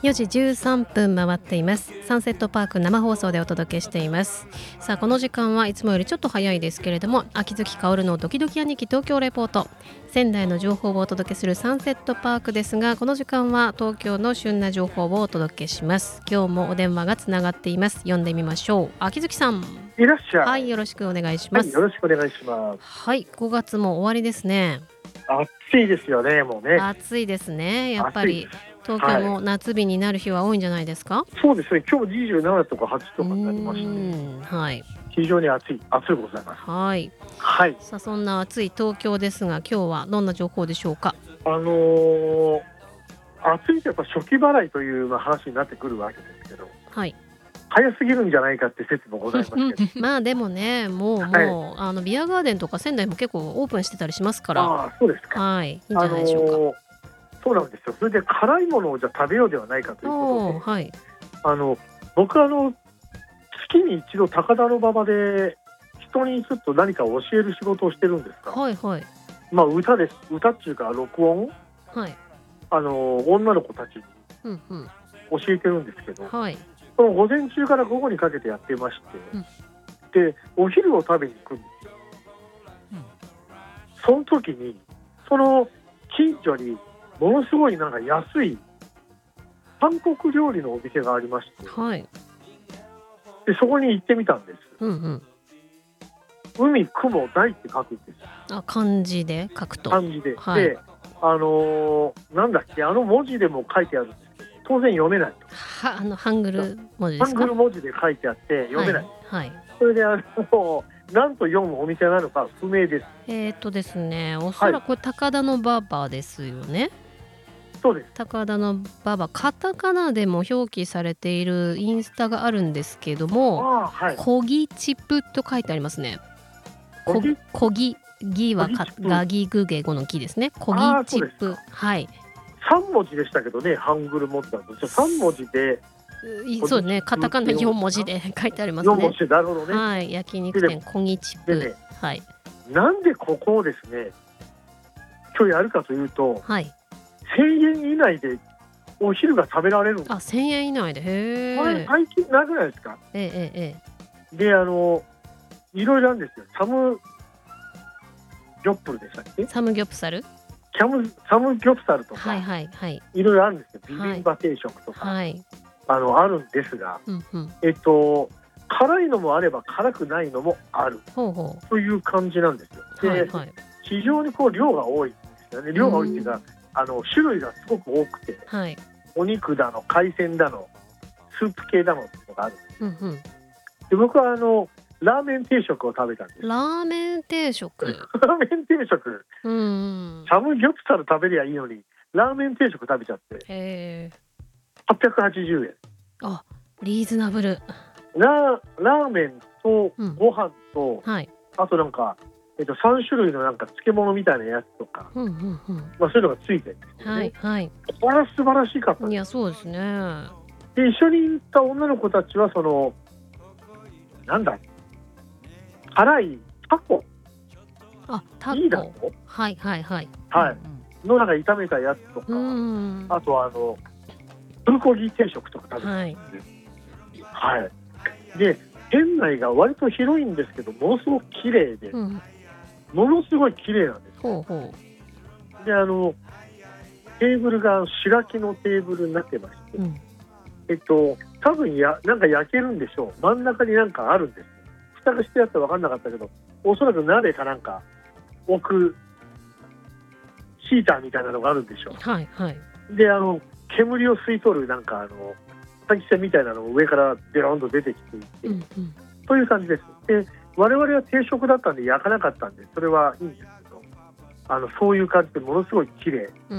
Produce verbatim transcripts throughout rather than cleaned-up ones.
よじじゅうさんぷん回っています。サンセットパーク生放送でお届けしています。さあこの時間はいつもよりちょっと早いですけれども、秋月薫のドキドキ兄貴東京レポート、仙台の情報をお届けするサンセットパークですが、この時間は東京の旬な情報をお届けします。今日もお電話がつながっています。読んでみましょう。秋月さん、 いらっしゃい。 はい、よろしくお願いします。 はい、よろしくお願いします。 はい、ごがつも終わりですね。 暑いですよね、もうね。 暑いですね。やっぱり東はい京も夏日になる日は多いんじゃないですか。 そうですね、今日にじゅうななとかはちとかになりまして、 うーん、はい、 非常に暑い、暑いございます。 はい。 はい。 さあそんな暑い東京ですが、今日はどんな情報でしょうか。 あのー、暑いとやっぱ初期払いというまあ話になってくるわけですけど、 はい。 早すぎるんじゃないかって説もございますけど。 まあでもね、もうもう、 はいあのビアガーデンとか仙台も結構オープンしてたりしますから、 ああ、そうですか。 はい、いいんじあゃないでしょうか。 のーそうなんですよ。それで辛いものをじゃあ食べようではないかということで、 おー、はい。 あの僕あの月に一度高田馬場で人にちょっと何かを教える仕事をしてるんですが、 はいはいまあ歌です。歌っていうか録音、 はい。 あの女の子たちにうんうん。 教えてるんですけど、 はい。 その午前中から午後にかけてやってまして、 うんでお昼を食べに行くんですよ。 うんその時にその近所にものすごいなんか安い韓国料理のお店がありまして、 はい。 でそこに行ってみたんです。 うんうん。 海雲大って書くんです。 あ、漢字で書くと。 漢字で、 はいであのーなんだっけ、あの文字でも書いてあるんですけど当然読めないと。 は、あのハングル文字ですか。 ハングル文字で書いてあって読めない、 はい。はい。 それであの何と読むお店なのか不明です。 えーとですね、おそらくこれ高田の馬場ですよね。 そうです。 高田の馬場、カタカナでも表記されているインスタがあるんですけども、 ああ、はい。 コギチップと書いてありますね。 コギコギギはかコギチップガギグゲゴのギですね。コギあーチップ、 そうですはい。 さん文字でしたけどね、ハングル文字だとさん文字でいそうね、カタカナよん文字で書いてありますよん文ね。 字で、なるほどね。 はい、焼肉店コギチップ、 でね、 はいなんでここをですね今日やるかというと、 はい。 せんえん以内でお昼が食べられるんです。 あ、せんえん以内で、へこれえ。 最近なくないですか。 ええええで、あのいろいろあるんですよ。サムギョップルでしたっけ、 ええ。サムギョプサル。 キャムサムギョプサルとか、 はいはいはいいろいろあるんですよ。ビビンバ定食とか、 はい。 あのあるんですが、 うんうん。 えっと辛いのもあれば辛くないのもあるほうほという感じなんですよ。 う。 で、 はいはい非常にこう量が多いんですよね。量が多いっていうか、あの種類がすごく多くて、 はい。 お肉だの海鮮だのスープ系だのっていうのがある。 うんうん。 で僕はあのラーメン定食を食べたんです。 ラーメン定食。 ラーメン定食、 うんうん。 サムギョプサル食べりゃいいのにラーメン定食食べちゃってへえ。 はっぴゃくはちじゅうえん。 あ、リーズナブル。 ラーラーメンとうんご飯と、 はい。 あとなんか、えっと、さん種類のなんか漬物みたいなやつとか、 うんうんうん。 まあ、そういうのがついてるんですよね。 はいはい。 これは素晴らしかったです。 いやそうですね。 で一緒に行った女の子たちはそのなんだ辛いタコ、 あ、タいいだコ。 ろ、 はいはいはい。 はいのなんか炒めたやつとか、 うんうん。 あとはあのプルコギ定食とか食べて、 はい。 はい、で店内が割と広いんですけどものすごく綺麗で、 うん。 ものすごい綺麗なんです。 ほうほであのテーブルが白木のテーブルになってまして、 う。うん。 えっと多分やなんか焼けるんでしょう。真ん中になんかあるんです。蓋がしてあって分かんなかったけど、おそらく鍋かなんか置くヒーターみたいなのがあるんでしょはいはい。 う。であの煙を吸い取るなんかあの換気扇みたいなのが上からベロンと出てきていて、 うんうん。 という感じです。で我々は定食だったんで焼かなかったんでそれはいいんですけど、あのそういう感じでものすごい綺麗、 うん。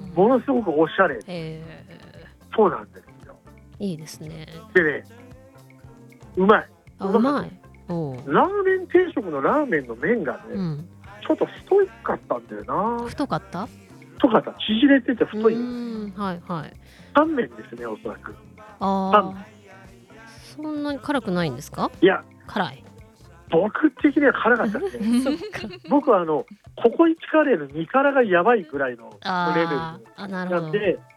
ものすごくおしゃれ、 えそうなんですよ。 ー、いいですね。 でね、うまい。 あ、うまい。おう。 ラーメン定食のラーメンの麺がね、 うん。 ちょっと太いかったんだよな。 太かった？ 太かった。縮れてて太い。 うーん、はいはい。 乾麺ですね、おそらく。 ああ。そんなに辛くないんですか？ いや、 辛い。 僕的には辛かったですね。 そっか。 僕はあのココイチカレーのに辛がやばいぐらいのレベルあーあ、なるほど。 なんで、